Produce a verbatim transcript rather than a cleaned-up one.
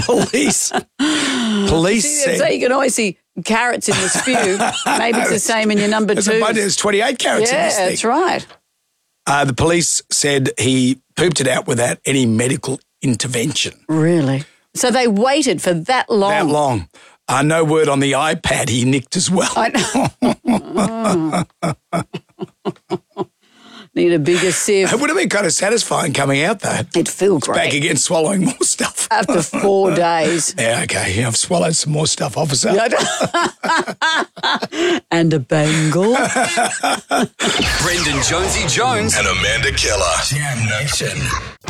Police. Police See, said. so you can always see carrots in the spew. Maybe it's the same in your number There's, two. a bunch, there's twenty-eight carrots in Yeah, this thing. that's right. Uh, the police said he pooped it out without any medical intervention. Really? So they waited for that long. That long. Uh, no word on the iPad he nicked as well. I know. Need a bigger sieve. It would have been kind of satisfying coming out, though. It'd feel great. Back again, swallowing more stuff. After four days. Yeah, okay. Yeah, I've swallowed some more stuff, officer. And a bangle. Brendan Jonesy Jones and Amanda Keller. Jam Nation.